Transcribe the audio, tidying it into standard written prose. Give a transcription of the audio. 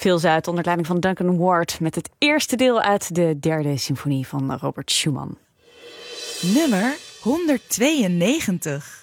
Veel Zuid onder leiding van Duncan Ward met het eerste deel uit de derde symfonie van Robert Schumann. Nummer 192.